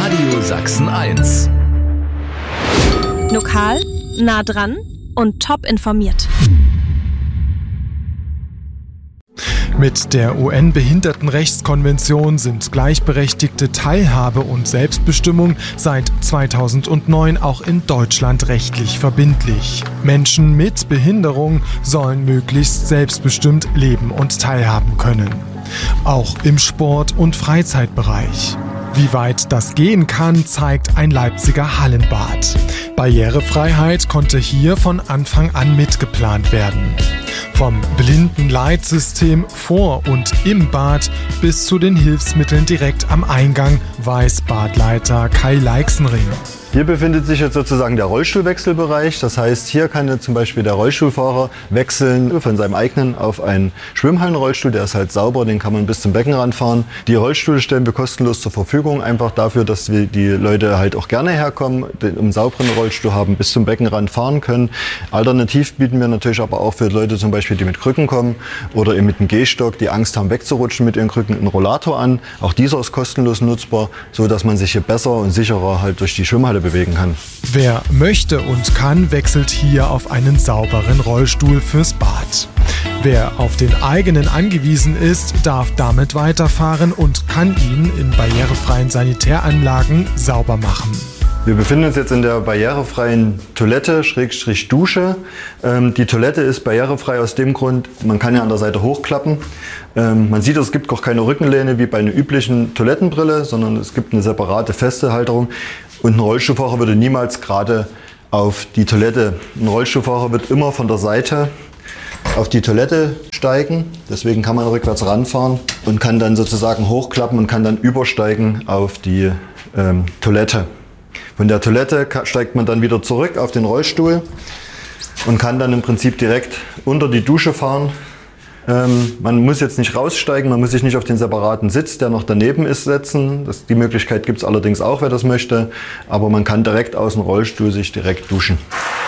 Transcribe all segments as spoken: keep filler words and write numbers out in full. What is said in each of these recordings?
Radio Sachsen eins. Lokal, nah dran und top informiert. Mit der U N-Behindertenrechtskonvention sind gleichberechtigte Teilhabe und Selbstbestimmung seit zweitausendneun auch in Deutschland rechtlich verbindlich. Menschen mit Behinderung sollen möglichst selbstbestimmt leben und teilhaben können. Auch im Sport- und Freizeitbereich. Wie weit das gehen kann, zeigt ein Leipziger Hallenbad. Barrierefreiheit konnte hier von Anfang an mitgeplant werden. Vom Blindenleitsystem vor und im Bad bis zu den Hilfsmitteln direkt am Eingang, weiß Badleiter Kai Leixenring. Hier befindet sich jetzt sozusagen der Rollstuhlwechselbereich. Das heißt, hier kann jetzt zum Beispiel der Rollstuhlfahrer wechseln von seinem eigenen auf einen Schwimmhallenrollstuhl. Der ist halt sauber, den kann man bis zum Beckenrand fahren. Die Rollstühle stellen wir kostenlos zur Verfügung, einfach dafür, dass wir die Leute halt auch gerne herkommen, den einen sauberen Rollstuhl haben, bis zum Beckenrand fahren können. Alternativ bieten wir natürlich aber auch für Leute zum Beispiel, die mit Krücken kommen oder eben mit einem Gehstock, die Angst haben wegzurutschen mit ihren Krücken, einen Rollator an. Auch dieser ist kostenlos nutzbar, so dass man sich hier besser und sicherer halt durch die Schwimmhalle bewegen kann. Wer möchte und kann, wechselt hier auf einen sauberen Rollstuhl fürs Bad. Wer auf den eigenen angewiesen ist, darf damit weiterfahren und kann ihn in barrierefreien Sanitäranlagen sauber machen. Wir befinden uns jetzt in der barrierefreien Toilette, Schrägstrich Dusche. Ähm, die Toilette ist barrierefrei aus dem Grund, man kann ja an der Seite hochklappen. Ähm, man sieht, es gibt auch keine Rückenlehne wie bei einer üblichen Toilettenbrille, sondern es gibt eine separate feste Halterung. Und ein Rollstuhlfahrer würde niemals gerade auf die Toilette. Ein Rollstuhlfahrer wird immer von der Seite auf die Toilette steigen. Deswegen kann man rückwärts ranfahren und kann dann sozusagen hochklappen und kann dann übersteigen auf die ähm, Toilette. Von der Toilette steigt man dann wieder zurück auf den Rollstuhl und kann dann im Prinzip direkt unter die Dusche fahren. Ähm, man muss jetzt nicht raussteigen, man muss sich nicht auf den separaten Sitz, der noch daneben ist, setzen. Das, die Möglichkeit gibt es allerdings auch, wer das möchte. Aber man kann direkt aus dem Rollstuhl sich direkt duschen.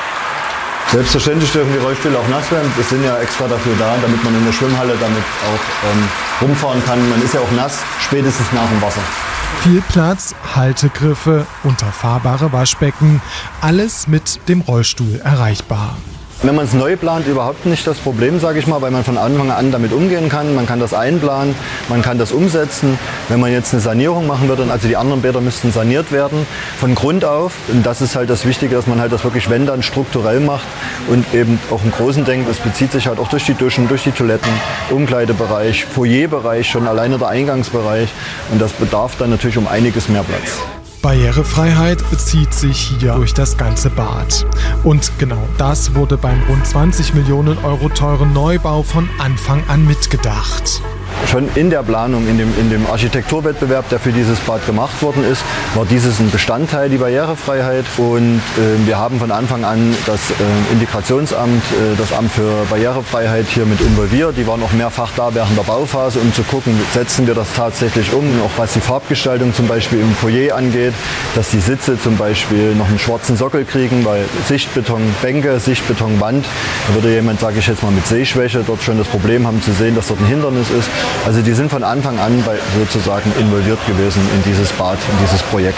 Selbstverständlich dürfen die Rollstühle auch nass werden. Das sind ja extra dafür da, damit man in der Schwimmhalle damit auch ähm, rumfahren kann. Man ist ja auch nass, spätestens nach dem Wasser. Viel Platz, Haltegriffe, unterfahrbare Waschbecken, alles mit dem Rollstuhl erreichbar. Wenn man es neu plant, überhaupt nicht das Problem, sage ich mal, weil man von Anfang an damit umgehen kann. Man kann das einplanen, man kann das umsetzen. Wenn man jetzt eine Sanierung machen würde, also die anderen Bäder müssten saniert werden, von Grund auf. Und das ist halt das Wichtige, dass man halt das wirklich, wenn dann, strukturell macht und eben auch im Großen denkt. Das bezieht sich halt auch durch die Duschen, durch die Toiletten, Umkleidebereich, Foyerbereich, schon alleine der Eingangsbereich. Und das bedarf dann natürlich um einiges mehr Platz. Barrierefreiheit zieht sich hier durch das ganze Bad. Und genau das wurde beim rund zwanzig Millionen Euro teuren Neubau von Anfang an mitgedacht. Schon in der Planung, in dem, in dem Architekturwettbewerb, der für dieses Bad gemacht worden ist, war dieses ein Bestandteil, die Barrierefreiheit. Und äh, wir haben von Anfang an das äh, Integrationsamt, äh, das Amt für Barrierefreiheit hier mit involviert. Die waren auch mehrfach da während der Bauphase, um zu gucken, setzen wir das tatsächlich um. Auch was die Farbgestaltung zum Beispiel im Foyer angeht, dass die Sitze zum Beispiel noch einen schwarzen Sockel kriegen, weil Sichtbetonbänke, Sichtbetonwand, da würde jemand, sage ich jetzt mal mit Sehschwäche, dort schon das Problem haben zu sehen, dass dort ein Hindernis ist. Also die sind von Anfang an bei, sozusagen involviert gewesen in dieses Bad, in dieses Projekt.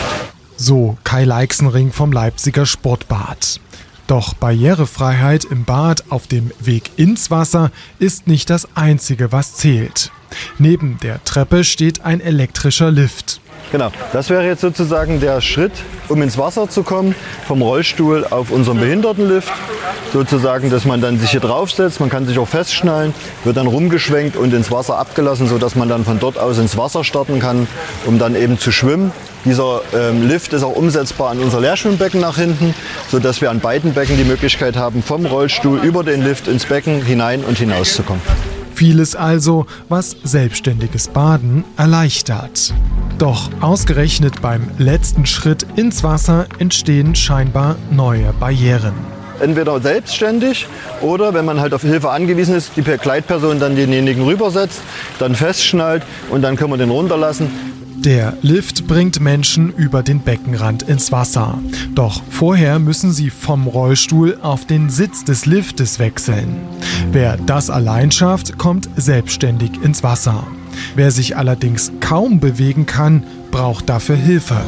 So Kai Leixenring vom Leipziger Sportbad. Doch Barrierefreiheit im Bad auf dem Weg ins Wasser ist nicht das Einzige, was zählt. Neben der Treppe steht ein elektrischer Lift. Genau, das wäre jetzt sozusagen der Schritt, um ins Wasser zu kommen, vom Rollstuhl auf unseren Behindertenlift. Sozusagen, dass man dann sich hier draufsetzt, man kann sich auch festschnallen, wird dann rumgeschwenkt und ins Wasser abgelassen, sodass man dann von dort aus ins Wasser starten kann, um dann eben zu schwimmen. Dieser ähm, Lift ist auch umsetzbar an unser Leerschwimmbecken nach hinten, sodass wir an beiden Becken die Möglichkeit haben, vom Rollstuhl über den Lift ins Becken hinein und hinaus zu kommen. Vieles also, was selbstständiges Baden erleichtert. Doch ausgerechnet beim letzten Schritt ins Wasser entstehen scheinbar neue Barrieren. Entweder selbstständig oder wenn man halt auf Hilfe angewiesen ist, die Begleitperson dann denjenigen rübersetzt, dann festschnallt und dann können wir den runterlassen. Der Lift bringt Menschen über den Beckenrand ins Wasser. Doch vorher müssen sie vom Rollstuhl auf den Sitz des Liftes wechseln. Wer das allein schafft, kommt selbstständig ins Wasser. Wer sich allerdings kaum bewegen kann, braucht dafür Hilfe.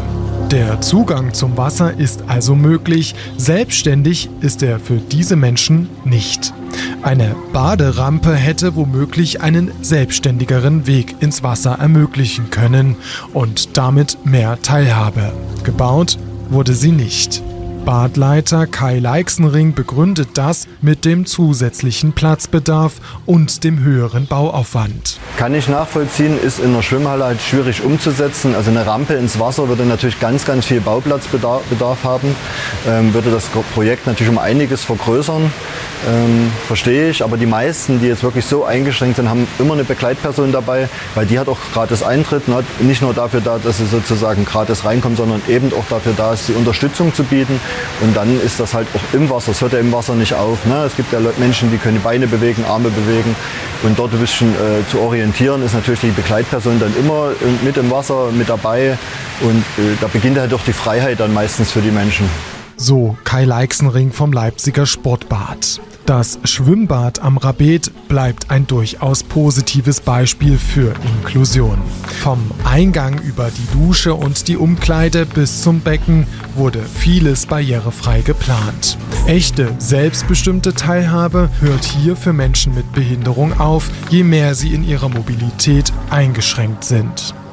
Der Zugang zum Wasser ist also möglich, selbstständig ist er für diese Menschen nicht. Eine Baderampe hätte womöglich einen selbstständigeren Weg ins Wasser ermöglichen können und damit mehr Teilhabe. Gebaut wurde sie nicht. Badleiter Kai Leixenring begründet das mit dem zusätzlichen Platzbedarf und dem höheren Bauaufwand. Kann ich nachvollziehen, ist in der Schwimmhalle halt schwierig umzusetzen. Also eine Rampe ins Wasser würde natürlich ganz, ganz viel Bauplatzbedarf Bedarf haben, ähm, würde das Projekt natürlich um einiges vergrößern. Ähm, verstehe ich, aber die meisten, die jetzt wirklich so eingeschränkt sind, haben immer eine Begleitperson dabei, weil die hat auch gratis Eintritt, ne? Nicht nur dafür da, dass sie sozusagen gratis reinkommen, sondern eben auch dafür da ist, die Unterstützung zu bieten. Und dann ist das halt auch im Wasser, es hört ja im Wasser nicht auf. Ne? Es gibt ja Menschen, die können die Beine bewegen, Arme bewegen und dort ein bisschen äh, zu orientieren, ist natürlich die Begleitperson dann immer mit im Wasser, mit dabei und äh, da beginnt halt auch die Freiheit dann meistens für die Menschen. So Kai Leixenring vom Leipziger Sportbad. Das Schwimmbad am Rabet bleibt ein durchaus positives Beispiel für Inklusion. Vom Eingang über die Dusche und die Umkleide bis zum Becken wurde vieles barrierefrei geplant. Echte, selbstbestimmte Teilhabe hört hier für Menschen mit Behinderung auf, je mehr sie in ihrer Mobilität eingeschränkt sind.